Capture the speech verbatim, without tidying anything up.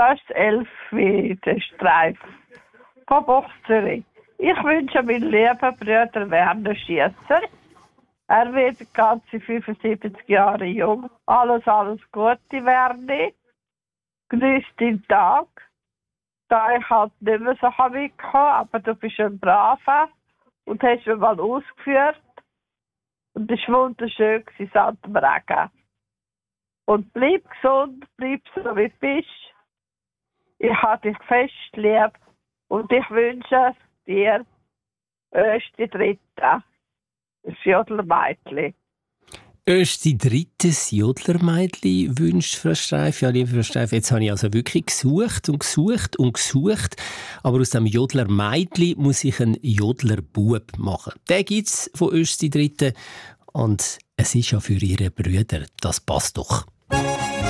Das ist elf wie der Streif von Buchzeri. Ich wünsche meinen lieben Bruder Werner Schiesser. Er wird ganze fünfundsiebzig Jahre jung. Alles, alles Gute, Werner. Genieß deinen Tag. Da ich halt nicht mehr so mitgekommen, aber du bist ein Braver und hast mir mal ausgeführt. Und es war wunderschön, Sand am Regen. Und bleib gesund, bleib so wie du bist. Ich habe dich fest lieb und ich wünsche dir erste Dritte, das Jodlermädchen. Erste drittes Jodlermädchen wünscht Frau Streif. Ja, liebe Frau Streif, jetzt habe ich also wirklich gesucht und gesucht und gesucht. Aber aus dem Jodlermädchen muss ich einen Jodlerbub machen. Den gibt es von erste dritte und es ist ja für ihre Brüder. Das passt doch.